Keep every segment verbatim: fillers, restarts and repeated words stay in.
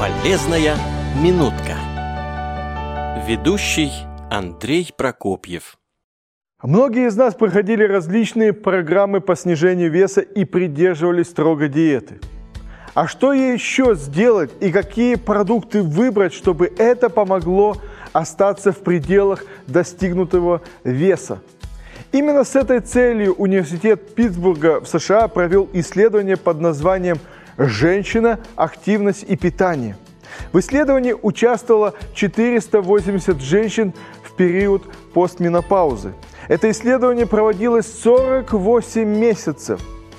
Полезная минутка. Ведущий Андрей Прокопьев. Многие из нас проходили различные программы по снижению веса и придерживались строгой диеты. А что еще сделать и какие продукты выбрать, чтобы это помогло остаться в пределах достигнутого веса? Именно с этой целью Университет Питтсбурга в США провел исследование под названием «Женщина, активность и питание». В исследовании участвовало четыреста восемьдесят женщин в период постменопаузы. Это исследование проводилось сорок восемь месяцев.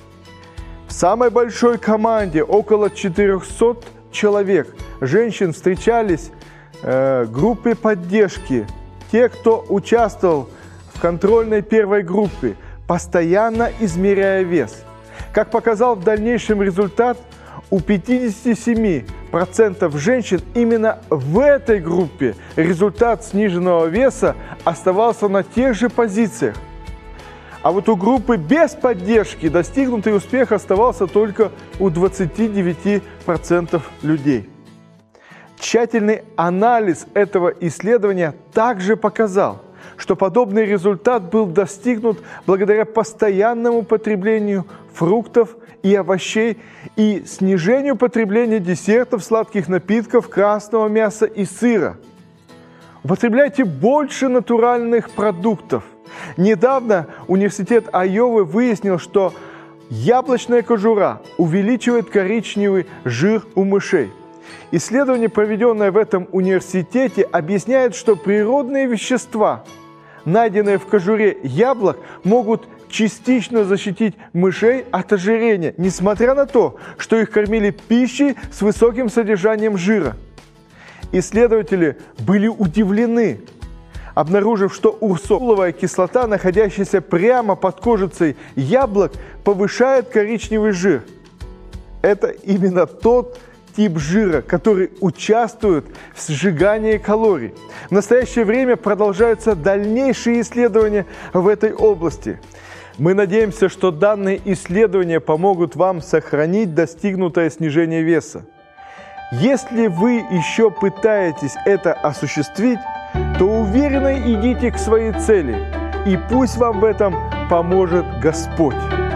В самой большой команде, около четырехсот человек, женщин встречались э, в группе поддержки. Те, кто участвовал в контрольной первой группе, постоянно измеряя вес. Как показал в дальнейшем результат, у пятидесяти семи процентов женщин именно в этой группе результат сниженного веса оставался на тех же позициях. А вот у группы без поддержки достигнутый успех оставался только у двадцати девяти процентов людей. Тщательный анализ этого исследования также показал, что подобный результат был достигнут благодаря постоянному потреблению фруктов и овощей и снижению потребления десертов, сладких напитков, красного мяса и сыра. Употребляйте больше натуральных продуктов. Недавно Университет Айовы выяснил, что яблочная кожура увеличивает коричневый жир у мышей. Исследование, проведенное в этом университете, объясняет, что природные вещества, найденные в кожуре яблок, могут частично защитить мышей от ожирения, несмотря на то, что их кормили пищей с высоким содержанием жира. Исследователи были удивлены, обнаружив, что урсоловая кислота, находящаяся прямо под кожицей яблок, повышает коричневый жир. Это именно тот тип жира, который участвует в сжигании калорий. В настоящее время продолжаются дальнейшие исследования в этой области. Мы надеемся, что данные исследования помогут вам сохранить достигнутое снижение веса. Если вы еще пытаетесь это осуществить, то уверенно идите к своей цели, и пусть вам в этом поможет Господь.